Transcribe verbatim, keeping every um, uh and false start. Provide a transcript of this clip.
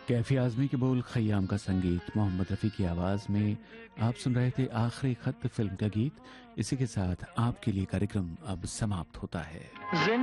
कैफी आजमी के बोल, खयाम का संगीत, मोहम्मद रफ़ी की आवाज़ में आप सुन रहे थे आखिरी खत फिल्म का गीत। इसी के साथ आपके लिए कार्यक्रम अब समाप्त होता है।